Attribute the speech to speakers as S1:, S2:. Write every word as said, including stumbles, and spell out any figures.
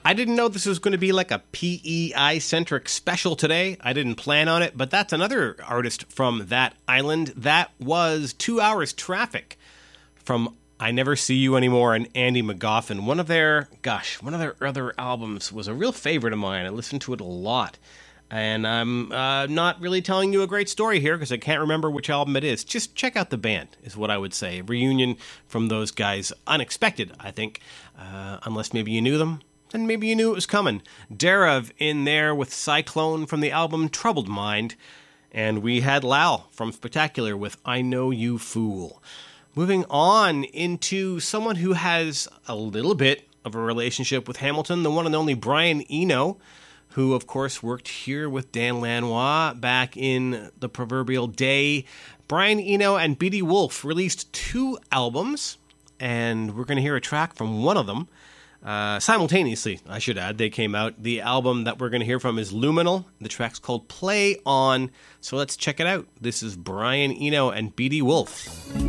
S1: I didn't know this was going to be like a P E I-centric special today. I didn't plan on it, but that's another artist from that island. That was Two Hours Traffic from I Never See You Anymore and Andy McGoffin. One of their, gosh, one of their other albums was a real favorite of mine. I listened to it a lot. And I'm uh, not really telling you a great story here because I can't remember which album it is. Just check out the band, is what I would say. A reunion from those guys. Unexpected, I think. Uh, unless maybe you knew them. Then maybe you knew it was coming. Derav in there with Cyclone from the album Troubled Mind. And we had Lal from Spectacular with I Know You Fool. Moving on into someone who has a little bit of a relationship with Hamilton, the one and only Brian Eno, who, of course, worked here with Dan Lanois back in the proverbial day. Brian Eno and Beatty Wolf released two albums, and we're going to hear a track from one of them. Uh, simultaneously, I should add, they came out. The album that we're going to hear from is Luminal. The track's called Play On, so let's check it out. This is Brian Eno and Beatty Wolf.